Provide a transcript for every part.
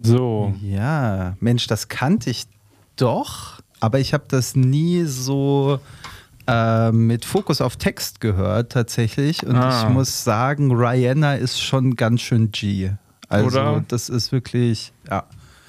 So. Ja, Mensch, das kannte ich doch, aber ich habe das nie so mit Fokus auf Text gehört tatsächlich. Und ich muss sagen, Rihanna ist schon ganz schön G. Also Oder? Das ist wirklich, ja.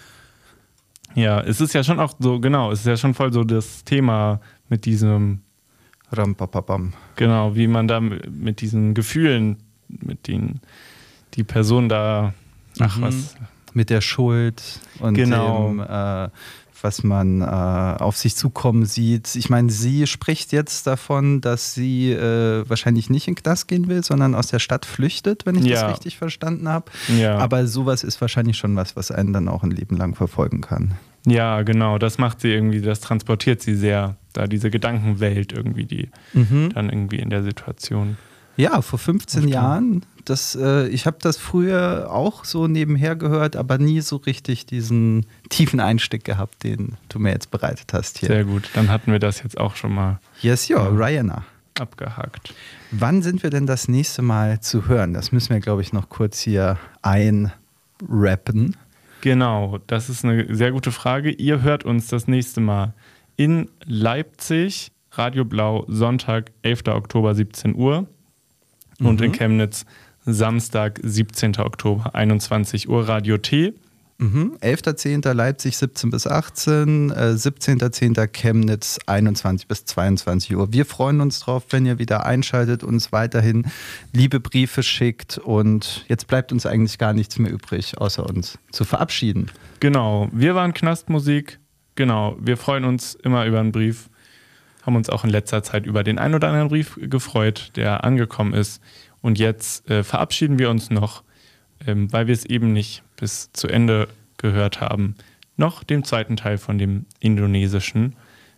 Ja, es ist ja schon auch so, genau, es ist ja schon voll so das Thema mit diesem Rampapapam. Genau, wie man da mit diesen Gefühlen, mit denen die Person da, was. Mit der Schuld und Genau. dem, was man auf sich zukommen sieht. Ich meine, sie spricht jetzt davon, dass sie wahrscheinlich nicht in den Knast gehen will, sondern aus der Stadt flüchtet, wenn ich das richtig verstanden habe. Ja. Aber sowas ist wahrscheinlich schon was einen dann auch ein Leben lang verfolgen kann. Ja, genau, das macht sie irgendwie, das transportiert sie sehr, da diese Gedankenwelt irgendwie, die dann irgendwie in der Situation. Ja, vor 15 Jahren, ich habe das früher auch so nebenher gehört, aber nie so richtig diesen tiefen Einstieg gehabt, den du mir jetzt bereitet hast hier. Sehr gut, dann hatten wir das jetzt auch schon mal Rihanna. Abgehakt. Wann sind wir denn das nächste Mal zu hören? Das müssen wir, glaube ich, noch kurz hier einrappen. Genau, das ist eine sehr gute Frage. Ihr hört uns das nächste Mal in Leipzig, Radio Blau, Sonntag, 11. Oktober, 17 Uhr. Und in Chemnitz Samstag, 17. Oktober, 21 Uhr, Radio T. 11.10. Leipzig 17 bis 18, 17.10. Chemnitz 21 bis 22 Uhr. Wir freuen uns drauf, wenn ihr wieder einschaltet, uns weiterhin liebe Briefe schickt und jetzt bleibt uns eigentlich gar nichts mehr übrig, außer uns zu verabschieden. Genau, wir waren Knastmusik, genau, wir freuen uns immer über einen Brief, haben uns auch in letzter Zeit über den ein oder anderen Brief gefreut, der angekommen ist und jetzt verabschieden wir uns noch, weil wir es eben nicht bis zu Ende gehört haben, noch dem zweiten Teil von dem indonesischen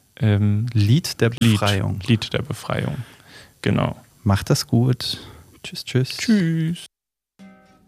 Lied der Befreiung. Lied der Befreiung, genau. Macht das gut. Tschüss, tschüss. Tschüss.